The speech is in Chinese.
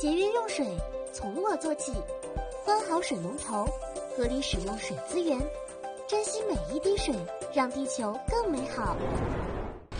节约用水，从我做起。关好水龙头，合理使用水资源，珍惜每一滴水，让地球更美好。